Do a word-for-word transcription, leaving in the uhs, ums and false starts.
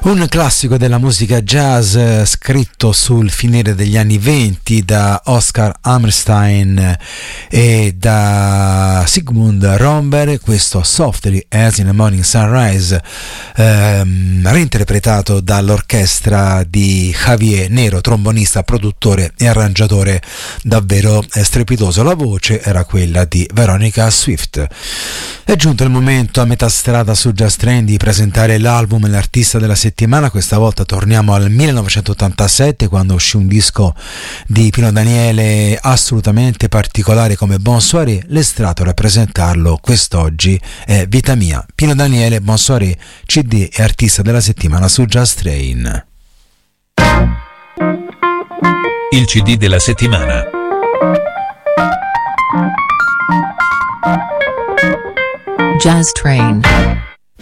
Un classico della musica jazz eh, scritto sul finire degli anni venti da Oscar Hammerstein e da Sigmund Romberg, questo Softly as in a Morning Sunrise, ehm, reinterpretato dall'orchestra di Javier Nero, trombonista, produttore e arrangiatore davvero strepitoso. La voce era quella di Veronica Swift. È giunto il momento, a metà strada su Jazz Train, di presentare l'album e l'artista della settimana. Questa volta torniamo al millenovecentottantasette, quando uscì un disco di Pino Daniele assolutamente particolare come Bon Soirée. L'estratto a rappresentarlo quest'oggi è Vita Mia. Pino Daniele, Bon Soirée, C D e artista della settimana su Jazz Train. Il C D della settimana. Jazz Train.